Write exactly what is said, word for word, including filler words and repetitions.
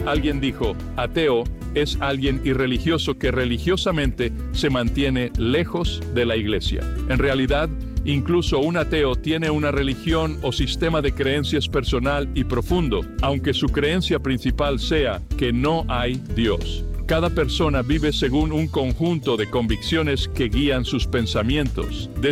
Alguien dijo, ateo es alguien irreligioso que religiosamente se mantiene lejos de la iglesia. En realidad, incluso un ateo tiene una religión o sistema de creencias personal y profundo, aunque su creencia principal sea que no hay Dios. Cada persona vive según un conjunto de convicciones que guían sus pensamientos.